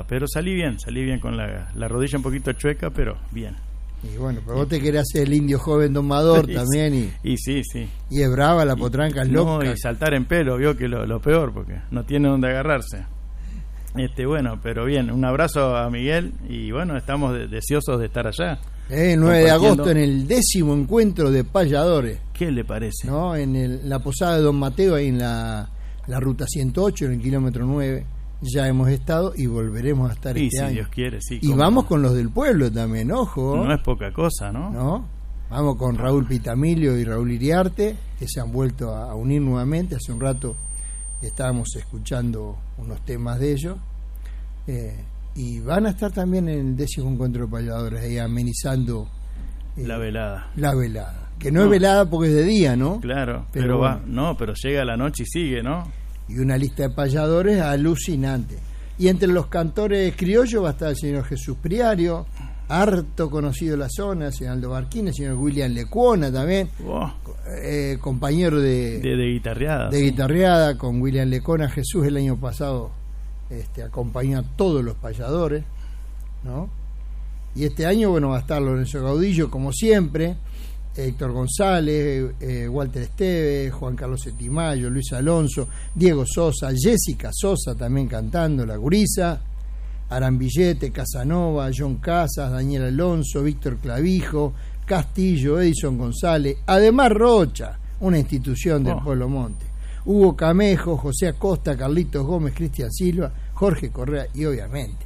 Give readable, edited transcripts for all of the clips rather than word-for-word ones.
pero salí bien con la rodilla un poquito chueca, pero bien. Y bueno, pero vos te querés hacer el indio joven domador también. Y sí. Y es brava, la potranca es loca. No, y saltar en pelo, vio que lo peor, porque no tiene dónde agarrarse. Bueno, pero bien, un abrazo a Miguel y bueno, estamos deseosos de estar allá. 9 de agosto en el 10º encuentro de payadores. ¿Qué le parece? ¿No? En la posada de Don Mateo, ahí en la ruta 108, en el kilómetro 9. Ya hemos estado y volveremos a estar este año. Si Dios quiere, sí. Y vamos con los del pueblo también, ojo. No es poca cosa, ¿no? ¿No? Vamos con Raúl Pitamilio y Raúl Iriarte, que se han vuelto a unir nuevamente. Hace un rato estábamos escuchando unos temas de ellos. Y van a estar también en el 10º encuentro de payadores, ahí amenizando la velada. Que no es velada porque es de día, ¿no? Claro, pero bueno. Pero llega la noche y sigue, ¿no? Y una lista de payadores alucinante. Y entre los cantores criollos va a estar el señor Jesús Priario, harto conocido de la zona, el señor Aldo Barquín, el señor William Lecuona también, compañero de guitarreada. De guitarreada con William Lecuona. Jesús el año pasado acompañó a todos los payadores, ¿no? Y este año, bueno, va a estar Lorenzo Gaudillo, como siempre, Héctor González, Walter Esteves, Juan Carlos Setimayo, Luis Alonso, Diego Sosa, Jessica Sosa también cantando, la gurisa, Arambillete, Casanova, John Casas, Daniel Alonso, Víctor Clavijo, Castillo, Edison González, además Rocha, una institución del Pueblo Monte, Hugo Camejo, José Acosta, Carlitos Gómez, Cristian Silva, Jorge Correa y obviamente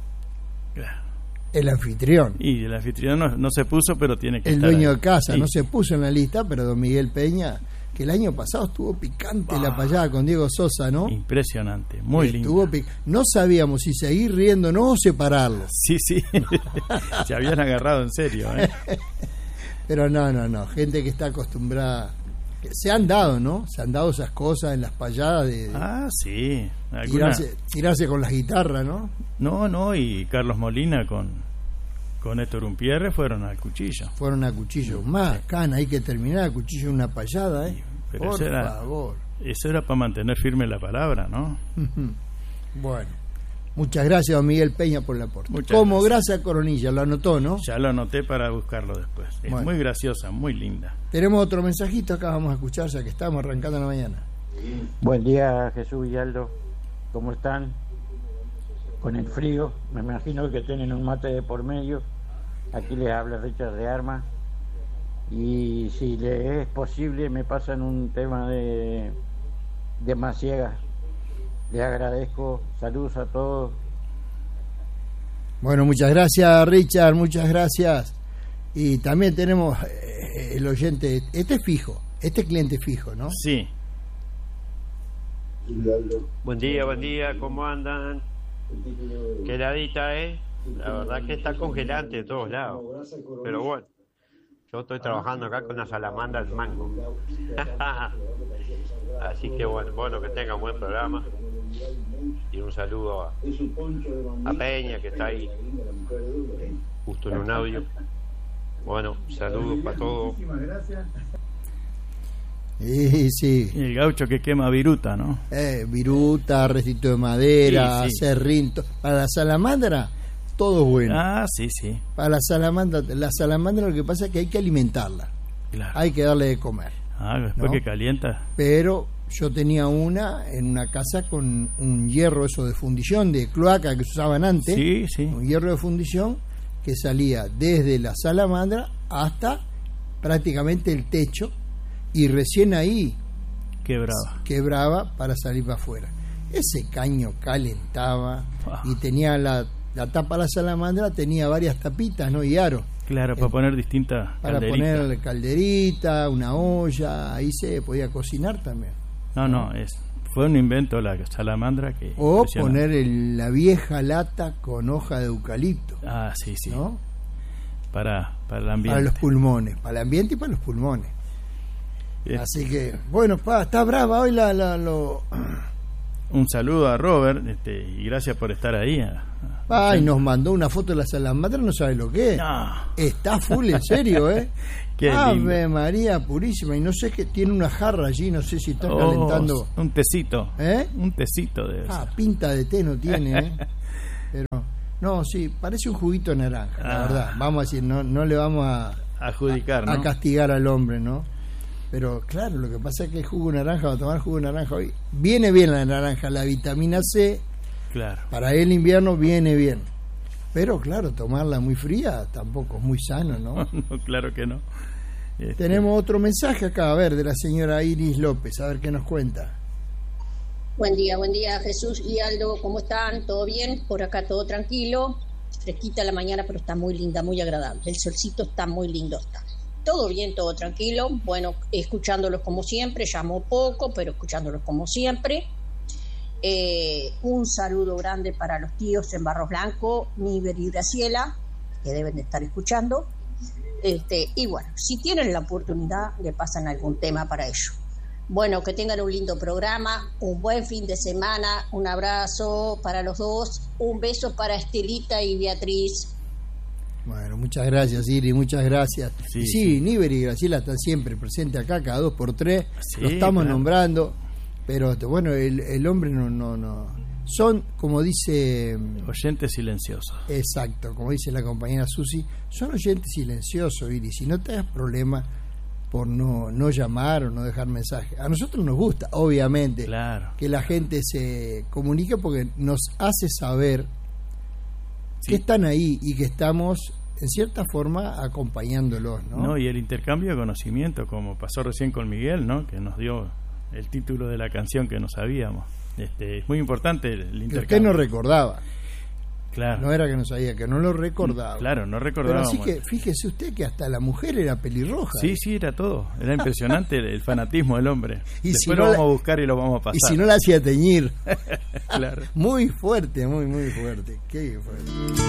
el anfitrión. Y el anfitrión no se puso, pero tiene que el estar dueño ahí. de casa, Sí. no se puso en la lista, pero don Miguel Peña, que el año pasado estuvo picante la payada con Diego Sosa, ¿no? Impresionante, muy lindo. No sabíamos si seguir riéndonos o separarlos. Sí. Se habían agarrado en serio, ¿eh? Pero no, gente que está acostumbrada. Se han dado, ¿no? Se han dado esas cosas en las payadas de sí. Tirarse con las guitarras, ¿no? No, y Carlos Molina con Héctor Umpierre fueron al cuchillo. Más, Cana, hay que terminar a cuchillo una payada, ¿eh? Pero por favor. Eso era para mantener firme la palabra, ¿no? Bueno, muchas gracias, don Miguel Peña, por el aporte. Como Gracia Coronilla, lo anotó, ¿no? Ya lo anoté para buscarlo después. Es muy graciosa, muy linda. Tenemos otro mensajito acá, vamos a escuchar, ya que estamos arrancando la mañana. Buen día, Jesús y Aldo. ¿Cómo están? Con el frío, me imagino que tienen un mate de por medio. Aquí les habla Richard de Armas. Y si les es posible, me pasan un tema de Maciegas. Les agradezco. Saludos a todos. Bueno, muchas gracias, Richard, muchas gracias. Y también tenemos el oyente, este es cliente fijo, ¿no? Sí. Buen día, ¿cómo andan? Qué heladita, la verdad que está congelante de todos lados, pero bueno, yo estoy trabajando acá con una salamandra al mango. Así que bueno, que tengan buen programa y un saludo a Peña, que está ahí justo en un audio. Bueno, saludos para todos. Sí. El gaucho que quema viruta, ¿no? Viruta, recito de madera, serrín. Para la salamandra, todo bueno. Sí. Para la salamandra lo que pasa es que hay que alimentarla. Claro. Hay que darle de comer. Después que calienta. Pero yo tenía en una casa con un hierro eso de fundición, de cloaca que se usaban antes. Sí. Un hierro de fundición que salía desde la salamandra hasta prácticamente el techo. Y recién ahí quebraba para salir para afuera. Ese caño calentaba y tenía la tapa de la salamandra, tenía varias tapitas, ¿no? Y aro. Claro, para poner distintas para poner calderita, una olla, ahí se podía cocinar también. Fue un invento la salamandra que o poner la vieja lata con hoja de eucalipto. Sí. ¿No? Para el ambiente. Para los pulmones, para el ambiente y para los pulmones. Así que, bueno, está brava hoy Un saludo a Robert, y gracias por estar ahí. Y nos mandó una foto de la salamandra, no sabe lo que es. Está full, en serio, Qué Ave lindo. María purísima. Y no sé, que tiene una jarra allí, no sé si está calentando. Un tecito. Un tecito debe ser. Pinta de té no tiene, Pero, no, sí, parece un juguito de naranja, la verdad. Vamos a decir, no le vamos a adjudicar, ¿no? A castigar al hombre, ¿no? Pero claro, lo que pasa es que el jugo de naranja, va a tomar jugo de naranja hoy. Viene bien la naranja, la vitamina C. Claro. Para el invierno viene bien. Pero claro, tomarla muy fría tampoco es muy sano, ¿no? No, claro que no. Tenemos otro mensaje acá, a ver, de la señora Iris López, a ver qué nos cuenta. Buen día Jesús y Aldo, ¿cómo están? ¿Todo bien? Por acá todo tranquilo, fresquita la mañana, pero está muy linda, muy agradable. El solcito está muy lindo, está. Todo bien, todo tranquilo. Bueno, escuchándolos como siempre, llamo poco, pero escuchándolos como siempre. Un saludo grande para los tíos en Barros Blanco, Níver y Graciela, que deben de estar escuchando. Y bueno, si tienen la oportunidad, le pasan algún tema para ello. Bueno, que tengan un lindo programa, un buen fin de semana, un abrazo para los dos, un beso para Estelita y Beatriz. Bueno, muchas gracias, Iris, muchas gracias. Sí, Níver y Graciela están siempre presentes acá, cada 2 por 3, lo estamos nombrando, pero bueno, el hombre no. Son, como dice... oyentes silenciosos. Exacto, como dice la compañera Susi, son oyentes silenciosos, Iris, si no te das problema por no llamar o no dejar mensaje. A nosotros nos gusta, obviamente, claro, que la gente se comunique porque nos hace saber que están ahí y que estamos en cierta forma acompañándolos, ¿no? No, y el intercambio de conocimiento, como pasó recién con Miguel, ¿no? Que nos dio el título de la canción que no sabíamos. Es muy importante el intercambio. Que usted no recordaba. Claro. No era que no sabía, que no lo recordaba. Claro, no recordábamos. Pero así que fíjese usted que hasta la mujer era pelirroja. Sí, era todo. Era impresionante el fanatismo del hombre. Y después si no lo vamos a buscar y lo vamos a pasar. Y si no la hacía teñir. Claro. Muy fuerte, muy fuerte. Qué fuerte.